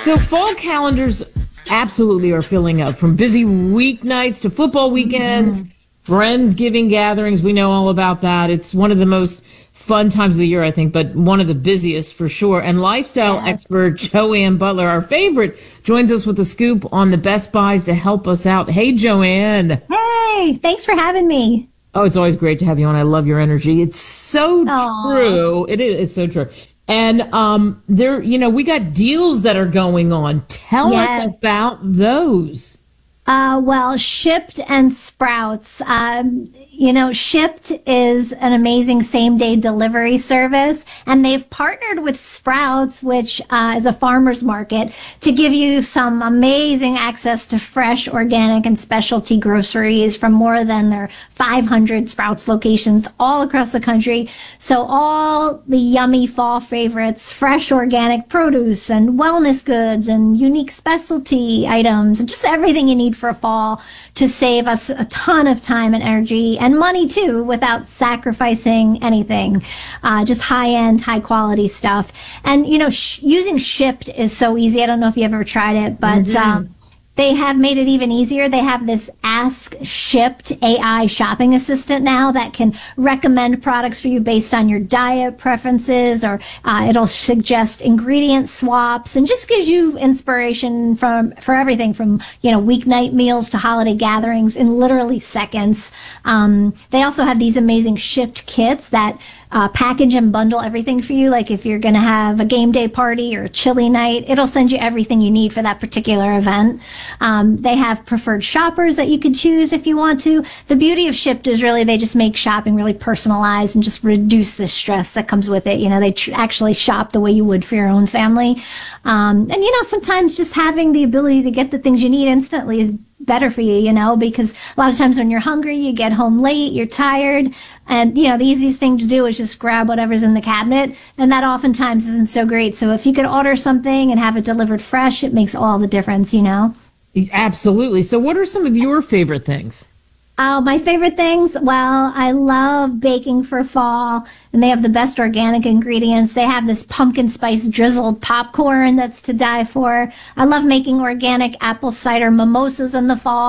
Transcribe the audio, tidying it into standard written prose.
So fall calendars absolutely are filling up, from busy weeknights to football weekends, Friendsgiving gatherings. We know all about that. It's one of the most fun times of the year, I think, but one of the busiest for sure. And lifestyle expert Joanne Butler, our favorite, joins us with a scoop on the best buys to help us out. Hey, Joanne. Hey, thanks for having me. Oh, it's always great to have you on. I love your energy. It's so true. It is. It's so true. And we got deals that are going on. Tell us about those. Well, Shipt and Sprouts. Shipt is an amazing same-day delivery service, and they've partnered with Sprouts, which is a farmer's market, to give you some amazing access to fresh, organic, and specialty groceries from more than their 500 Sprouts locations all across the country. So all the yummy fall favorites, fresh organic produce and wellness goods and unique specialty items, and just everything you need for fall to save us a ton of time and energy and money too, without sacrificing anything. Just high-end, high-quality stuff. And, using Shipt is so easy. I don't know if you've ever tried it, but they have made it even easier. They have this Ask Shipt AI shopping assistant now that can recommend products for you based on your diet preferences, or it'll suggest ingredient swaps and just gives you inspiration for everything from, weeknight meals to holiday gatherings in literally seconds. They also have these amazing Shipt kits that package and bundle everything for you. Like if you're going to have a game day party or a chili night, it'll send you everything you need for that particular event. They have preferred shoppers that you could choose if you want to. The beauty of Shipt is really they just make shopping really personalized and just reduce the stress that comes with it. They actually shop the way you would for your own family. Sometimes just having the ability to get the things you need instantly is better for you, because a lot of times when you're hungry, you get home late, you're tired, and, the easiest thing to do is just grab whatever's in the cabinet, and that oftentimes isn't so great. So if you could order something and have it delivered fresh, it makes all the difference, Absolutely. So what are some of your favorite things? My favorite things, well, I love baking for fall, and they have the best organic ingredients. They have this pumpkin spice drizzled popcorn that's to die for. I love making organic apple cider mimosas in the fall.